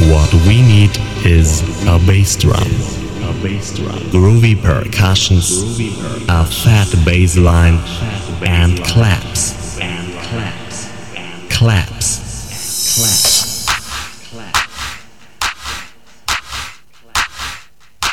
What we need is a bass drum, groovy percussions, a fat bass line, and claps. Clap.